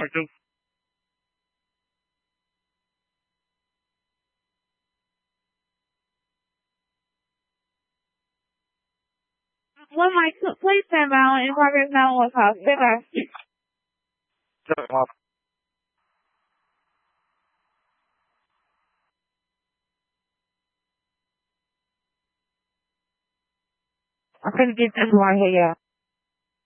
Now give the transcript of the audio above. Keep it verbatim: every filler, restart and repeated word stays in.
Okay. One mic, please stand by in progress now with us. Stand by. I couldn't get this right here.